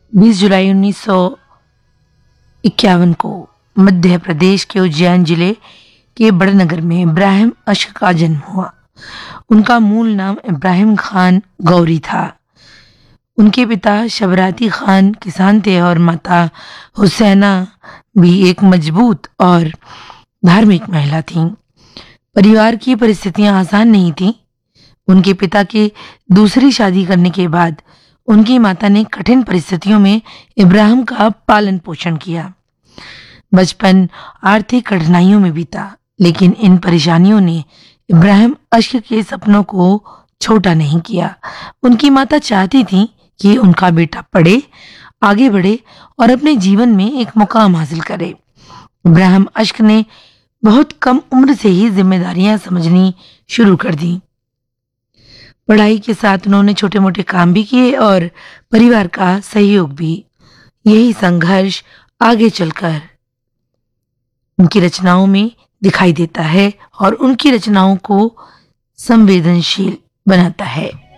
20 जुलाई 1951 को मध्य प्रदेश के उज्जैन जिले के बड़नगर में इब्राहिम अश्क का जन्म हुआ। उनका मूल नाम इब्राहिम खान गौरी था। उनके पिता शबराती खान किसान थे और माता हुसैना भी एक मजबूत और धार्मिक महिला थीं। परिवार की परिस्थितियां आसान नहीं थीं। उनके पिता की दूसरी शादी करने के बाद उनकी माता ने कठिन परिस्थितियों में इब्राहिम का पालन पोषण किया। बचपन आर्थिक कठिनाइयों में बीता, लेकिन इन परेशानियों ने इब्राहिम अश्क के सपनों को छोटा नहीं किया। उनकी माता चाहती थी कि उनका बेटा पढ़े, आगे बढ़े और अपने जीवन में एक मुकाम हासिल करे। इब्राहिम अश्क ने बहुत कम उम्र से ही जिम्मेदारियां समझनी शुरू कर दी। पढ़ाई के साथ उन्होंने छोटे मोटे काम भी किए और परिवार का सहयोग भी। यही संघर्ष आगे चलकर उनकी रचनाओं में दिखाई देता है और उनकी रचनाओं को संवेदनशील बनाता है।